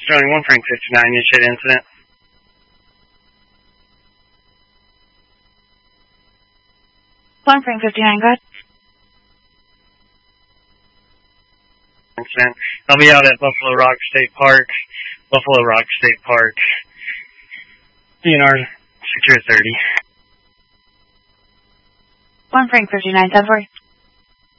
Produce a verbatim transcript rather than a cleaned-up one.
Sterling one Frank fifty-nine, you should incident. one Frank fifty-nine, go ahead. Incident. I'll be out at Buffalo Rock State Park. Buffalo Rock State Park. D N R secure thirty. one Frank fifty-nine, ten four.